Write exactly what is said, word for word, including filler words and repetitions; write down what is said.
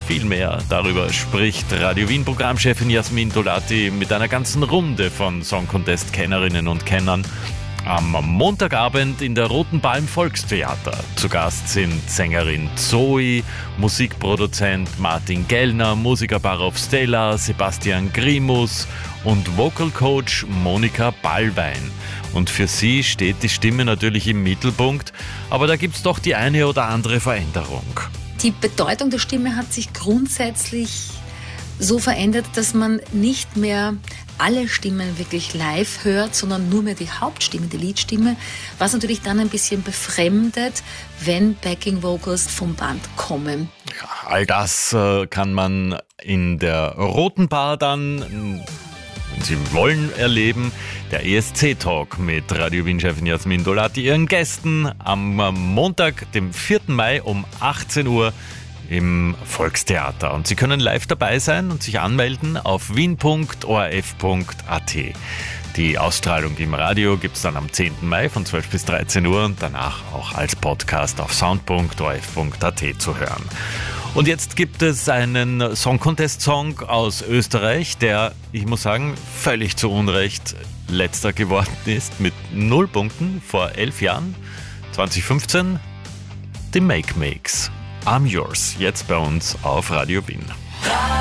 viel mehr. Darüber spricht Radio Wien Programmchefin Jasmin Dolati mit einer ganzen Runde von Song Contest Kennerinnen und Kennern. Am Montagabend in der Roten Bar im Volkstheater. Zu Gast sind Sängerin Zoe, Musikproduzent Martin Gellner, Musiker Barov Stella, Sebastian Grimus und Vocal Coach Monika Ballwein. Und für sie steht die Stimme natürlich im Mittelpunkt, aber da gibt's doch die eine oder andere Veränderung. Die Bedeutung der Stimme hat sich grundsätzlich so verändert, dass man nicht mehr alle Stimmen wirklich live hört, sondern nur mehr die Hauptstimme, die Leadstimme, was natürlich dann ein bisschen befremdet, wenn Backing Vocals vom Band kommen. Ja, all das äh, kann man in der Roten Bar dann, wenn Sie wollen, erleben. Der E S C-Talk mit Radio Wien-Chefin Jasmin Dolati, ihren Gästen am Montag, dem vierten Mai um achtzehn Uhr im Volkstheater. Und Sie können live dabei sein und sich anmelden auf wien punkt o r f punkt a t. Die Ausstrahlung im Radio gibt es dann am zehnten Mai von zwölf bis dreizehn Uhr und danach auch als Podcast auf sound punkt o r f punkt a t zu hören. Und jetzt gibt es einen Song-Contest-Song aus Österreich, der, ich muss sagen, völlig zu Unrecht letzter geworden ist, mit null Punkten vor elf Jahren, zwanzig fünfzehn, die Make Makes. I'm Yours, jetzt bei uns auf Radio Wien.